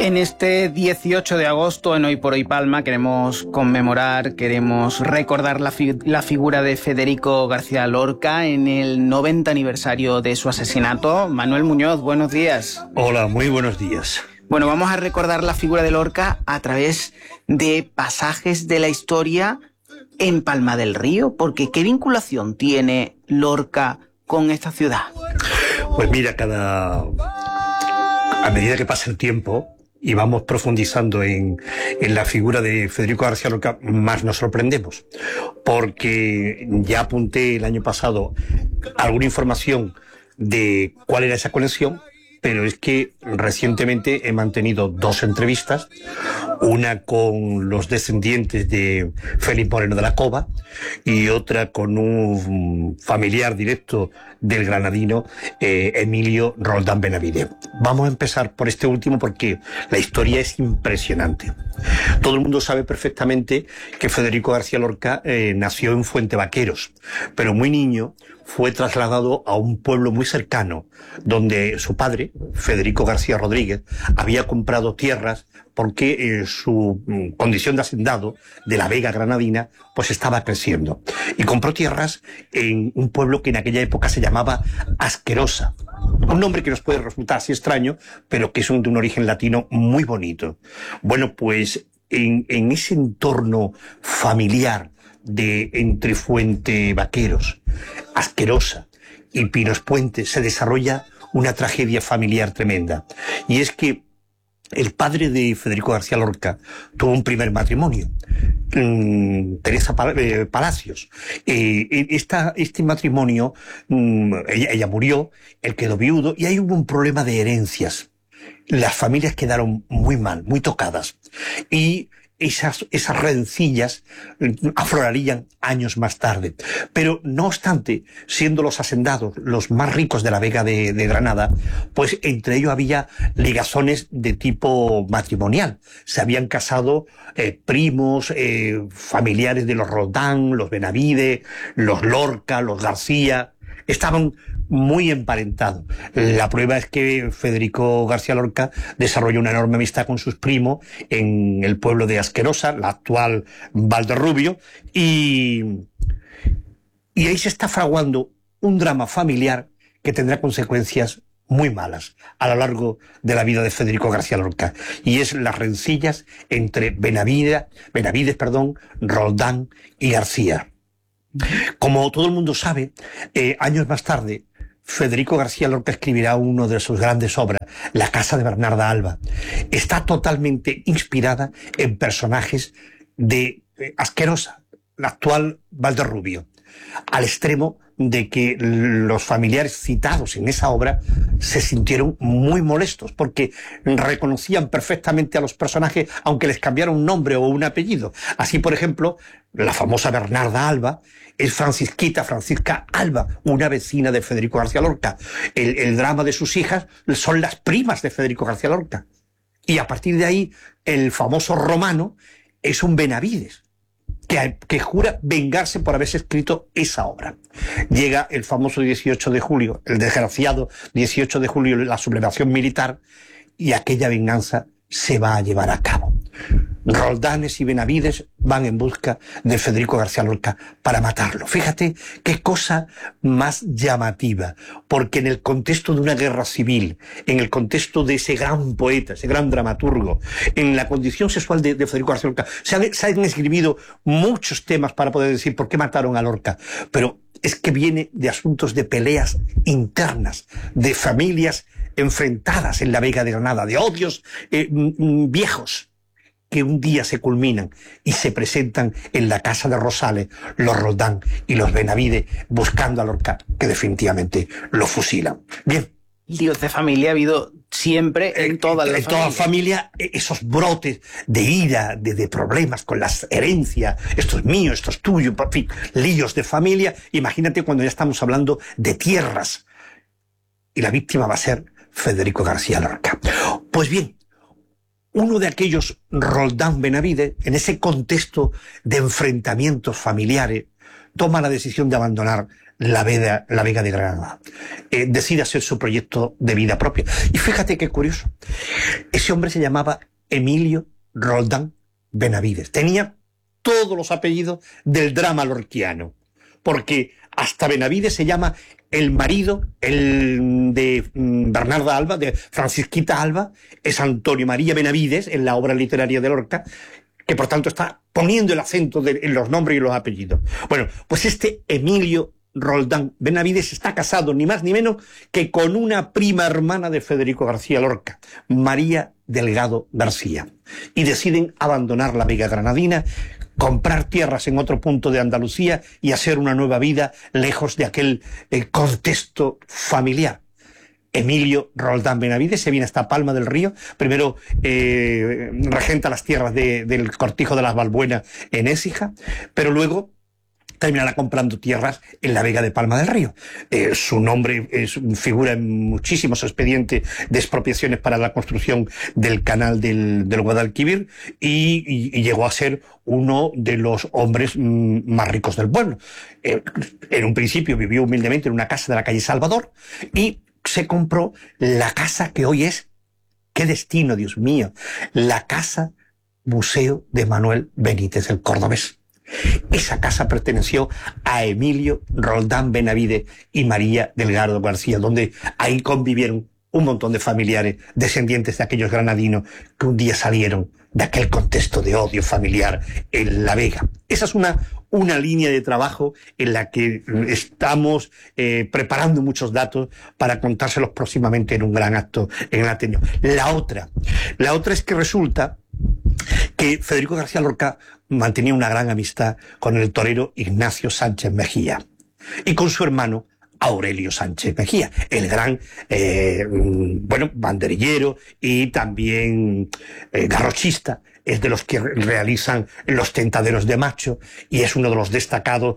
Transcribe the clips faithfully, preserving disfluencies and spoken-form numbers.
En este dieciocho de agosto, en Hoy por Hoy Palma, queremos conmemorar, queremos recordar la, fi la figura de Federico García Lorca en el noventa aniversario de su asesinato. Manuel Muñoz, buenos días. Hola, muy buenos días. Bueno, vamos a recordar la figura de Lorca a través de pasajes de la historia en Palma del Río, porque ¿qué vinculación tiene Lorca con esta ciudad? Pues mira, cada... a medida que pasa el tiempo y vamos profundizando en, en la figura de Federico García Lorca, más nos sorprendemos, porque ya apunté el año pasado alguna información de cuál era esa conexión, pero es que recientemente he mantenido dos entrevistas, una con los descendientes de Félix Moreno de la Cova y otra con un familiar directo del granadino eh, Emilio Roldán Benavides. Vamos a empezar por este último porque la historia es impresionante. Todo el mundo sabe perfectamente que Federico García Lorca eh, nació en Fuentevaqueros, pero muy niño fue trasladado a un pueblo muy cercano, donde su padre, Federico García Rodríguez, había comprado tierras porque eh, su mm, condición de hacendado de la Vega granadina pues estaba creciendo. Y compró tierras en un pueblo que en aquella época se llamaba Asquerosa. Un nombre que nos puede resultar así extraño, pero que es un, de un origen latino muy bonito. Bueno, pues en, en ese entorno familiar de entre Fuentevaqueros, Asquerosa y Pinos Puente se desarrolla una tragedia familiar tremenda. Y es que el padre de Federico García Lorca tuvo un primer matrimonio, mmm, Teresa Palacios. Eh, esta, este matrimonio, mmm, ella, ella murió, él quedó viudo y ahí hubo un problema de herencias. Las familias quedaron muy mal, muy tocadas. Y Esas, esas rencillas aflorarían años más tarde. Pero, no obstante, siendo los hacendados los más ricos de la Vega de, de Granada, pues entre ellos había ligazones de tipo matrimonial. Se habían casado eh, primos, eh, familiares de los Roldán, los Benavides, los Lorca, los García. Estaban muy emparentados. La prueba es que Federico García Lorca desarrolló una enorme amistad con sus primos en el pueblo de Asquerosa, la actual Valderrubio, y, y ahí se está fraguando un drama familiar que tendrá consecuencias muy malas a lo largo de la vida de Federico García Lorca, y es las rencillas entre Benavides, Benavides, perdón, Roldán y García. Como todo el mundo sabe, eh, años más tarde, Federico García Lorca escribirá una de sus grandes obras, La casa de Bernarda Alba. Está totalmente inspirada en personajes de eh, Asquerosa, la actual Valderrubio, al extremo de que los familiares citados en esa obra se sintieron muy molestos porque reconocían perfectamente a los personajes aunque les cambiara un nombre o un apellido. Así, por ejemplo, la famosa Bernarda Alba es Francisquita, Francisca Alba, una vecina de Federico García Lorca. El, el drama de sus hijas son las primas de Federico García Lorca. Y a partir de ahí, el famoso Romano es un Benavides, que, que jura vengarse por haberse escrito esa obra. Llega el famoso dieciocho de julio, el desgraciado dieciocho de julio, la sublevación militar, y aquella venganza se va a llevar a cabo. Roldanes y Benavides van en busca de Federico García Lorca para matarlo. Fíjate qué cosa más llamativa, porque en el contexto de una guerra civil, en el contexto de ese gran poeta, ese gran dramaturgo, en la condición sexual de, de Federico García Lorca, se han, se han escribido muchos temas para poder decir por qué mataron a Lorca, pero es que viene de asuntos de peleas internas, de familias enfrentadas en la Vega de Granada, de odios eh, viejos, que un día se culminan y se presentan en la casa de Rosales los Roldán y los Benavides buscando a Lorca, que definitivamente lo fusilan. Bien. Líos de familia ha habido siempre en todas las familias. En toda familia, esos brotes de ira, de, de problemas con las herencias, esto es mío, esto es tuyo, en fin, líos de familia. Imagínate cuando ya estamos hablando de tierras. Y la víctima va a ser Federico García Lorca. Pues bien, uno de aquellos Roldán Benavides, en ese contexto de enfrentamientos familiares, toma la decisión de abandonar la Vega, la Vega de Granada. Eh, decide hacer su proyecto de vida propia. Y fíjate qué curioso. Ese hombre se llamaba Emilio Roldán Benavides. Tenía todos los apellidos del drama lorquiano, porque hasta Benavides se llama el marido el de Bernarda Alba, de Francisquita Alba, es Antonio María Benavides en la obra literaria de Lorca, que por tanto está poniendo el acento de, en los nombres y los apellidos. Bueno, pues este Emilio Roldán Benavides está casado ni más ni menos que con una prima hermana de Federico García Lorca, María Delgado García, y deciden abandonar la Vega granadina, comprar tierras en otro punto de Andalucía y hacer una nueva vida lejos de aquel eh, contexto familiar. Emilio Roldán Benavides se viene hasta Palma del Río, primero eh, regenta las tierras de, del Cortijo de las Balbuenas en Écija, pero luego terminará comprando tierras en la Vega de Palma del Río. Eh, su nombre es, figura en muchísimos expedientes de expropiaciones para la construcción del canal del, del Guadalquivir y, y, y llegó a ser uno de los hombres mm, más ricos del pueblo. Eh, en un principio vivió humildemente en una casa de la calle Salvador y se compró la casa que hoy es, qué destino, Dios mío, la Casa Museo de Manuel Benítez, el cordobés. Esa casa perteneció a Emilio Roldán Benavides y María Delgado García, donde ahí convivieron un montón de familiares descendientes de aquellos granadinos que un día salieron de aquel contexto de odio familiar en La Vega. Esa es una, una línea de trabajo en la que estamos eh, preparando muchos datos para contárselos próximamente en un gran acto en el Ateneo. La otra, la otra es que resulta que Federico García Lorca mantenía una gran amistad con el torero Ignacio Sánchez Mejía y con su hermano Aurelio Sánchez Mejía, el gran, eh, bueno, banderillero y también eh, garrochista. Es de los que realizan los tentaderos de macho y es uno de los destacados,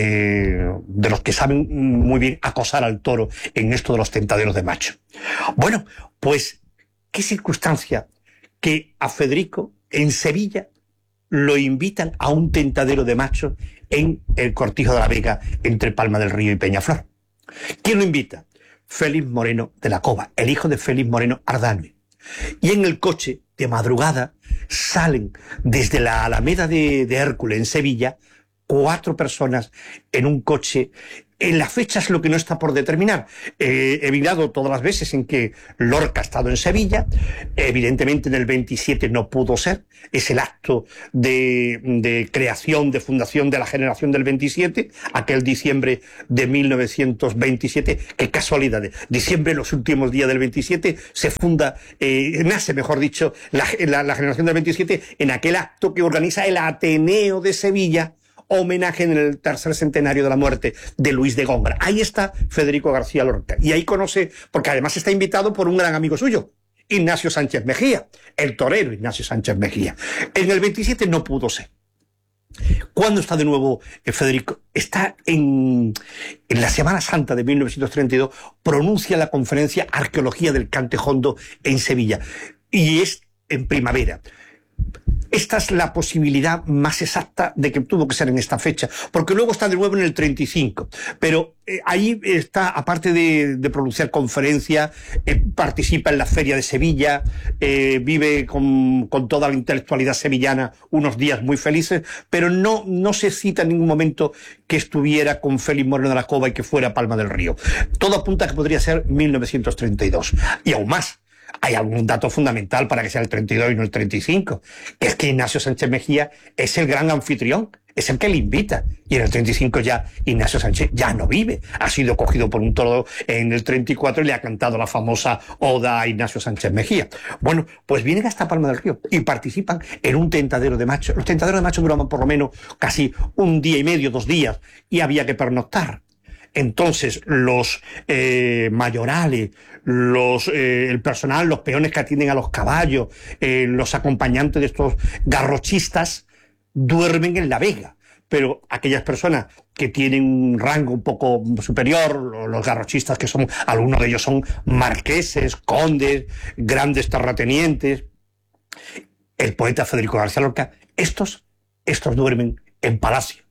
eh, de los que saben muy bien acosar al toro en esto de los tentaderos de macho. Bueno, pues, qué circunstancia que a Federico en Sevilla lo invitan a un tentadero de machos en el Cortijo de la Vega, entre Palma del Río y Peñaflor. ¿Quién lo invita? Félix Moreno de la Cova, el hijo de Félix Moreno Ardame. Y en el coche, de madrugada, salen desde la Alameda de, de Hércules, en Sevilla, cuatro personas en un coche. En la fecha es lo que no está por determinar. Eh, he mirado todas las veces en que Lorca ha estado en Sevilla. Evidentemente en el veintisiete no pudo ser. Es el acto de, de creación, de fundación de la generación del veintisiete, aquel diciembre de mil novecientos veintisiete. Qué casualidad. Diciembre, los últimos días del veintisiete, se funda, eh, nace, mejor dicho, la, la, la generación del veintisiete en aquel acto que organiza el Ateneo de Sevilla, homenaje en el tercer centenario de la muerte de Luis de Góngora. Ahí está Federico García Lorca. Y ahí conoce, porque además está invitado por un gran amigo suyo, Ignacio Sánchez Mejía, el torero Ignacio Sánchez Mejía. En el veintisiete no pudo ser. ¿Cuándo está de nuevo eh, Federico? Está en, en la Semana Santa de mil novecientos treinta y dos, pronuncia la conferencia Arqueología del Cantejondo en Sevilla. Y es en primavera. Esta es la posibilidad más exacta de que tuvo que ser en esta fecha, porque luego está de nuevo en el treinta y cinco. Pero eh, ahí está, aparte de, de pronunciar conferencias, eh, participa en la Feria de Sevilla, eh, vive con, con toda la intelectualidad sevillana unos días muy felices, pero no, no se cita en ningún momento que estuviera con Félix Moreno de la Cova y que fuera a Palma del Río. Todo apunta a que podría ser mil novecientos treinta y dos. Y aún más, hay algún dato fundamental para que sea el treinta y dos y no el treinta y cinco, que es que Ignacio Sánchez Mejía es el gran anfitrión, es el que le invita, y en el treinta y cinco ya Ignacio Sánchez ya no vive, ha sido cogido por un toro en el treinta y cuatro y le ha cantado la famosa oda a Ignacio Sánchez Mejía. Bueno, pues vienen hasta Palma del Río y participan en un tentadero de machos. Los tentaderos de machos duraban por lo menos casi un día y medio, dos días, y había que pernoctar. Entonces, los eh, mayorales, los, eh, el personal, los peones que atienden a los caballos, eh, los acompañantes de estos garrochistas, duermen en la Vega. Pero aquellas personas que tienen un rango un poco superior, los garrochistas que son, algunos de ellos son marqueses, condes, grandes terratenientes, el poeta Federico García Lorca, estos, estos duermen en palacio.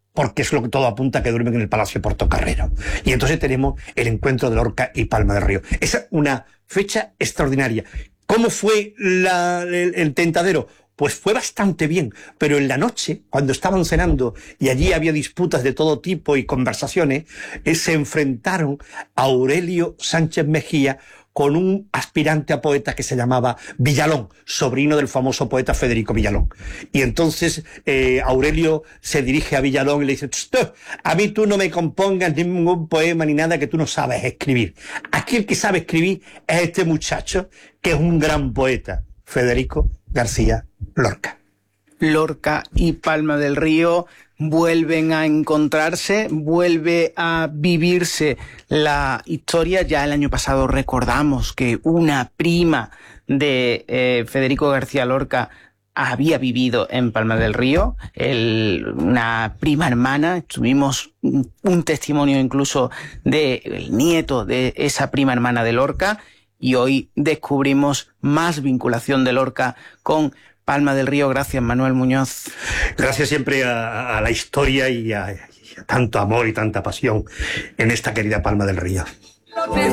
porque es lo que todo apunta que duermen en el Palacio Portocarrero. Y entonces tenemos el encuentro de Lorca y Palma del Río. Esa es una fecha extraordinaria. ¿Cómo fue la, el, el tentadero? Pues fue bastante bien, pero en la noche, cuando estaban cenando y allí había disputas de todo tipo y conversaciones, eh, se enfrentaron a Aurelio Sánchez Mejía con un aspirante a poeta que se llamaba Villalón, sobrino del famoso poeta Federico Villalón. Y entonces eh, Aurelio se dirige a Villalón y le dice: a mí tú no me compongas ningún poema ni nada, que tú no sabes escribir. Aquí el que sabe escribir es este muchacho, que es un gran poeta, Federico García Lorca. Lorca y Palma del Río vuelven a encontrarse, vuelve a vivirse la historia. Ya el año pasado recordamos que una prima de eh, Federico García Lorca había vivido en Palma del Río, el, una prima hermana. Tuvimos un, un testimonio incluso del nieto de esa prima hermana de Lorca, y hoy descubrimos más vinculación de Lorca con Palma del Río. Gracias, Manuel Muñoz. Gracias siempre a, a la historia y a, y a tanto amor y tanta pasión en esta querida Palma del Río.